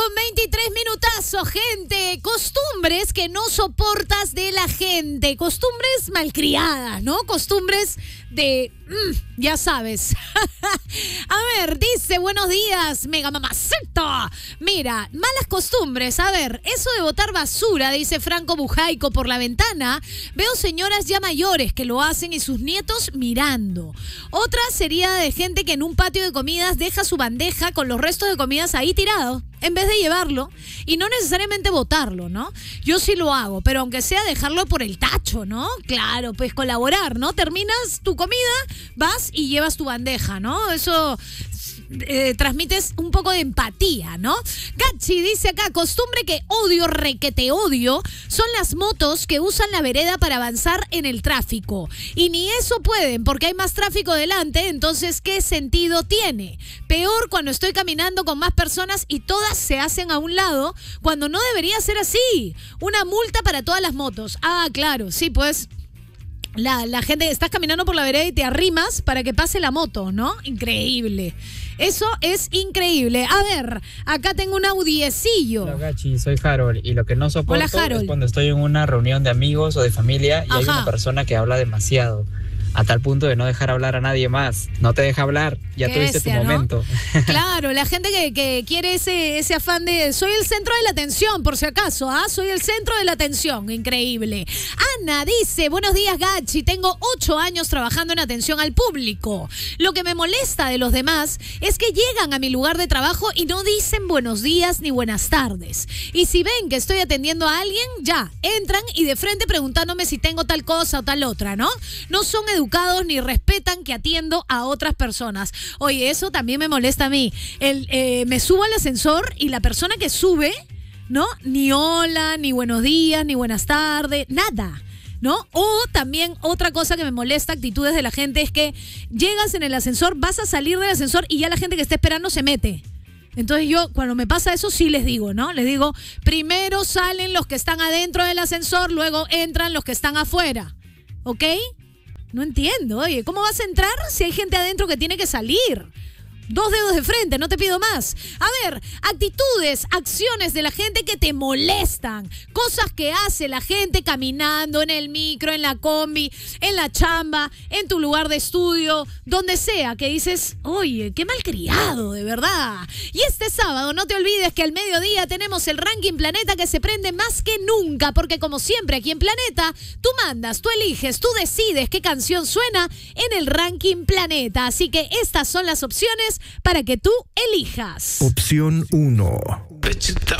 9:23 minutazos, gente. Costumbres que no soportas de la gente. Costumbres malcriadas, ¿no? Costumbres de... ya sabes. A ver, dice, buenos días, mega mamacita. Mira, malas costumbres. A ver, eso de botar basura, dice Franco Bujaico, por la ventana. Veo señoras ya mayores que lo hacen y sus nietos mirando. Otra sería de gente que en un patio de comidas deja su bandeja con los restos de comidas ahí tirado, en vez de llevarlo, y no necesariamente botarlo, ¿no? Yo sí lo hago, pero aunque sea dejarlo por el tacho, ¿no? Claro, pues colaborar, ¿no? Terminas tu comida, vas y llevas tu bandeja, ¿no? Eso... transmites un poco de empatía, ¿no? Gachi dice acá, costumbre que odio, requete odio, son las motos que usan la vereda para avanzar en el tráfico. Y ni eso pueden, porque hay más tráfico delante, entonces, ¿qué sentido tiene? Peor cuando estoy caminando con más personas y todas se hacen a un lado, cuando no debería ser así. Una multa para todas las motos. Ah, claro, sí, pues... La gente, estás caminando por la vereda y te arrimas para que pase la moto, ¿no? Increíble. Eso es increíble. A ver, acá tengo un audiecillo. Hola, Gachi, soy Harold. Y lo que no soporto es cuando estoy en una reunión de amigos o de familia y hay una persona que habla demasiado, a tal punto de no dejar hablar a nadie más. No te deja hablar, ya tuviste tu momento. Claro, la gente que quiere ese afán de soy el centro de la atención, por si acaso, ¿ah? Soy el centro de la atención, increíble. Ana dice, buenos días, Gachi, tengo 8 años trabajando en atención al público. Lo que me molesta de los demás es que llegan a mi lugar de trabajo y no dicen buenos días ni buenas tardes. Y si ven que estoy atendiendo a alguien, ya, entran y de frente preguntándome si tengo tal cosa o tal otra, ¿no? No son educados ni respetan que atiendo a otras personas. Oye, eso también me molesta a mí. Me subo al ascensor y la persona que sube, ¿no? Ni hola, ni buenos días, ni buenas tardes, nada, ¿no? O también otra cosa que me molesta, actitudes de la gente, es que llegas en el ascensor, vas a salir del ascensor y ya la gente que está esperando se mete. Entonces yo, cuando me pasa eso, sí les digo, ¿no? Les digo, primero salen los que están adentro del ascensor, luego entran los que están afuera, ¿ok? No entiendo, oye, ¿cómo vas a entrar si hay gente adentro que tiene que salir? 2 dedos de frente, no te pido más. A ver, actitudes, acciones de la gente que te molestan. Cosas que hace la gente caminando en el micro, en la combi, en la chamba, en tu lugar de estudio, donde sea, que dices, oye, qué malcriado, de verdad. Y este sábado, no te olvides que al mediodía tenemos el Ranking Planeta que se prende más que nunca, porque como siempre aquí en Planeta, tú mandas, tú eliges, tú decides qué canción suena en el Ranking Planeta. Así que estas son las opciones para que tú elijas. Opción 1.